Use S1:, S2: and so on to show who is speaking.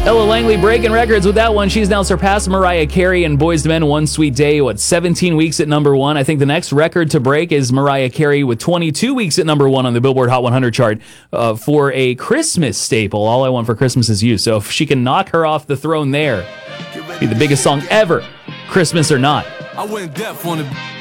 S1: Ella Langley breaking records with that one. She's now surpassed Mariah Carey and Boyz II Men One Sweet Day, 17 weeks at number one. I think the next record to break is Mariah Carey with 22 weeks at number one on the Billboard Hot 100 chart for a Christmas staple. All I Want for Christmas Is You. So if she can knock her off the throne there, be the biggest song ever, Christmas or not.
S2: I went deaf on the